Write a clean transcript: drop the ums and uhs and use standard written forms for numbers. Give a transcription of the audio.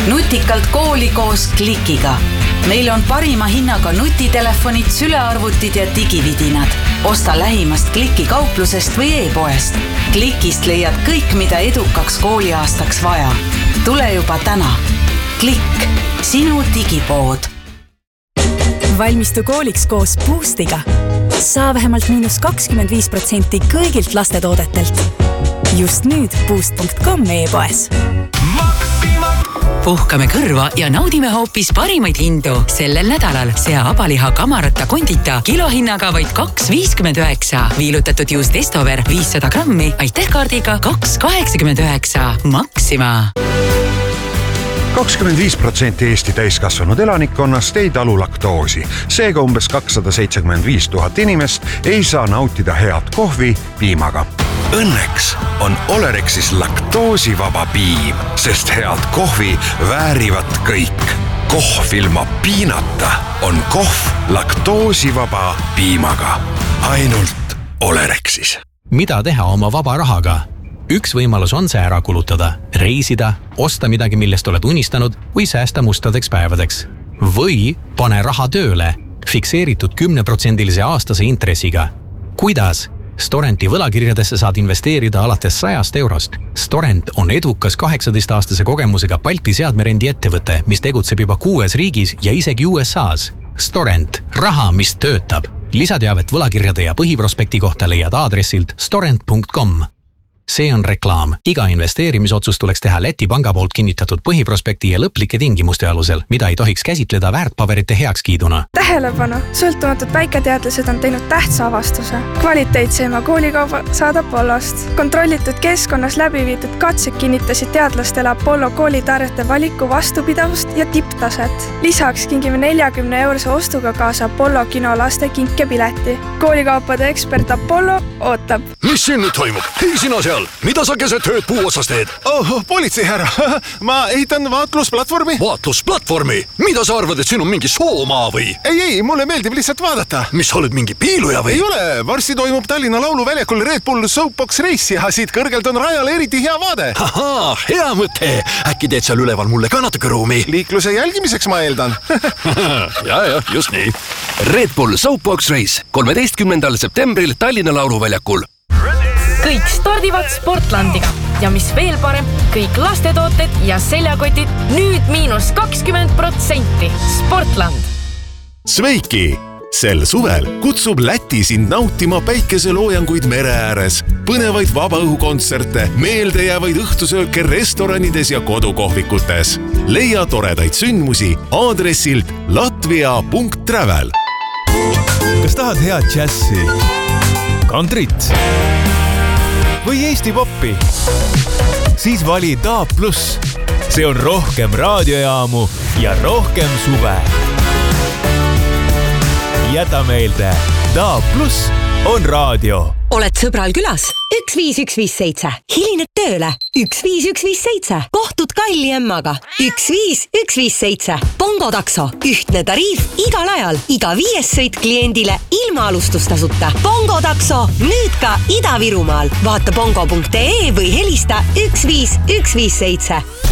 Nutikalt kooli koos Klikiga. Meil on parima hinnaga nutitelefonid, sülearvutid ja digividinad. Osta lähimast Kliki kauplusest või e-poest. Klikist leiad kõik, mida edukaks kooliaastaks vaja. Tule juba täna. Klikk, sinu digipood. Valmistu kooliks koos Boostiga. Saa vähemalt -25% kõigilt lastetoodetelt. Just nüüd boost.com e-poes. Puhkame kõrva ja naudime hoopis parimaid hindu. Sellel nädalal sea abaliha kamarata kondita kilohinnaga vaid 2,59. Viilutatud juust Estover 500 grammi. Aitäh kaardiga 2,89. Maxima. 25% Eesti täiskasvanud elanikkonnast ei talu laktoosi. Seega umbes 275 000 inimest ei saa nautida head kohvi piimaga. Õnneks on Olerexis laktoosivaba piim, sest head kohvi väärivad kõik. Kohv ilma piinata on kohv laktoosivaba piimaga. Ainult Olerexis. Mida teha oma vaba rahaga? Üks võimalus on see ära kulutada, reisida, osta midagi, millest oled unistanud või säästa mustadeks päevadeks. Või pane raha tööle, fikseeritud 10% aastase intressiga. Kuidas? Storenti võlakirjadesse saad investeerida alates 100 eurost. Storent on edukas 18-aastase kogemusega Balti seadmerendi ettevõte, mis tegutseb juba 6 riigis ja isegi USAs. Storent. Raha, mis töötab. Lisateavet võlakirjade ja põhiprospekti kohta leiad aadressilt storent.com. See on reklaam. Iga investeerimisotsus tuleks teha Läti panga poolt kinnitatud põhiprospekti ja lõplike tingimuste alusel, mida ei tohiks käsitleda väärtpaberite heakskiiduna. Tähelepanu! Sõltumatud väiketeadlased on teinud tähtsa avastuse. Kvaliteetseima koolikauba saad Apollost. Kontrollitud keskkonnas läbiviidud katsed kinnitasid teadlastele Apollo koolitarjete valiku vastupidavust ja tipptaset. Lisaks kingime 40 eurose ostuga kaasa Apollo kino laste kinkepileti. Koolikaupade ekspert Apollo ootab. Mis siin nüüd toimub? Hei sina seal! Mida sa keset tööd puu otsas teed? Politsei härra, ma ehitan vaatlusplatvormi. Vaatlusplatvormi? Mida sa arvad, et siin on mingi soomaa või? Ei, mulle meeldib lihtsalt vaadata. Mis sa oled mingi piiluja või? Ei ole, varsti toimub Tallinna lauluväljakul Red Bull Soapbox Race ja siit kõrgelt on rajale eriti hea vaade. Ahaa, hea mõte. Äkki teed seal üleval mulle ka natuke ruumi? Liikluse jälgimiseks ma eeldan. ja, just nii. Red Bull Soapbox Race 13. septembril Tallinna lauluväljakul. Kõik stardivad Sportlandiga ja mis veel parem, kõik lastetooted ja seljakotid nüüd -20%. Sportland. Sveiki! Sel suvel kutsub Läti sind nautima päikeseloojanguid mere ääres, põnevaid vabaõhukontserte, meeldejäävaid õhtusööke restoranides ja kodukohvikutes. Leia toredaid sündmusi aadressilt latvia.travel. Kas tahad head džässi? Kantrit? Või Eesti poppi? Siis vali DAB+. See on rohkem raadiojaamu ja rohkem suve. Jäta meelde, DAB+ on raadio. Oled sõbral külas? 15157. Hilined tööle? 15157. Kohtud kalli emmaga? 15157. Bongo takso. Ühtne tariif igal ajal. Iga 5 sõit kliendile ilma alustustasuta. Bongo takso. Nüüd ka Ida-Virumaal. Vaata bongo.ee või helista 15157.